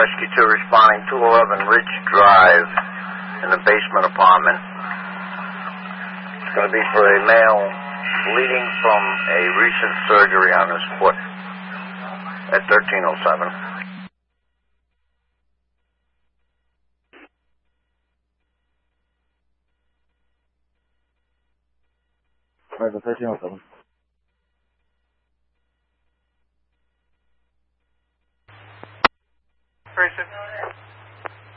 Rescue 2 responding 211 Ridge Drive in the basement apartment. It's going to be for a male bleeding from a recent surgery on his foot at 1307. Right, 1307.